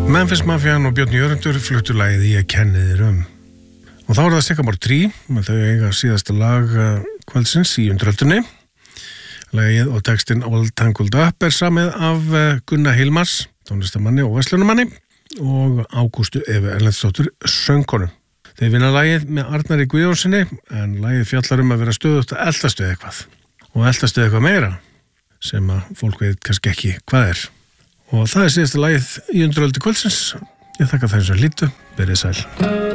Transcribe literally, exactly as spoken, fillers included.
Memphis Mafian og Björn Jörundur fluttu lagið Ég kenni þér um. Og þá er það Sycamore Tree, með þau eiga síðasta lag kvöldsins í undiröldunni. Lagið og textinn All Tangled Up er samið af Gunnar Hilmars, tónlistamanni og verslunumanni, og Ágústu Evu Erlendsdóttur söngkonu. Þeir vinna lagið með Arnari Guðjónsssyni, en lagið fjallar um að vera stöðugt að eltast við eitthvað. Og eltast við eitthvað meira, sem að fólk veit kannski ekki hvað er. Og það er síðasta lagið í undiröldu kvöldsins. Ég þakka þeim sem hlýddu. Verið sæl.